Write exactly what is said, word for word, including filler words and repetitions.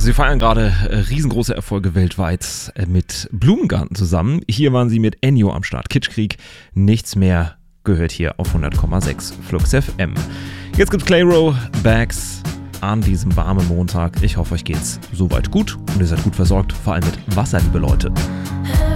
Sie feiern gerade äh, riesengroße Erfolge weltweit äh, mit Blumengarten zusammen. Hier waren sie mit Ennio am Start. Kitschkrieg, nichts mehr gehört hier auf hundert Komma sechs Flux F M. Jetzt gibt's Clayro, Bags an diesem warmen Montag. Ich hoffe, euch geht's soweit gut und ihr seid gut versorgt, vor allem mit Wasser, liebe Leute.